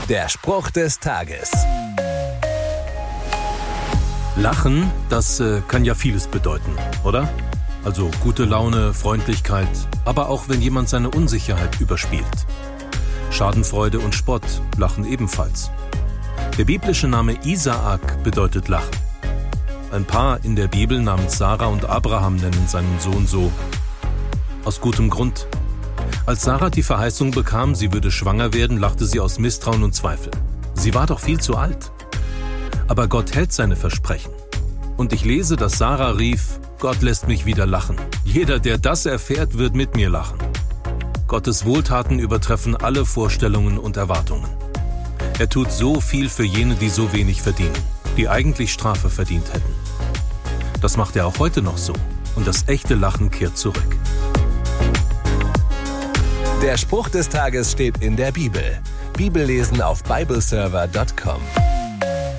Der Spruch des Tages. Lachen, das kann ja vieles bedeuten, oder? Also gute Laune, Freundlichkeit, aber auch wenn jemand seine Unsicherheit überspielt. Schadenfreude und Spott lachen ebenfalls. Der biblische Name Isaak bedeutet Lachen. Ein Paar in der Bibel namens Sarah und Abraham nennen seinen Sohn so. Aus gutem Grund. Als Sarah die Verheißung bekam, sie würde schwanger werden, lachte sie aus Misstrauen und Zweifel. Sie war doch viel zu alt. Aber Gott hält seine Versprechen. Und ich lese, dass Sarah rief, Gott lässt mich wieder lachen. Jeder, der das erfährt, wird mit mir lachen. Gottes Wohltaten übertreffen alle Vorstellungen und Erwartungen. Er tut so viel für jene, die so wenig verdienen, die eigentlich Strafe verdient hätten. Das macht er auch heute noch so. Und das echte Lachen kehrt zurück. Der Spruch des Tages steht in der Bibel. Bibellesen auf bibleserver.com.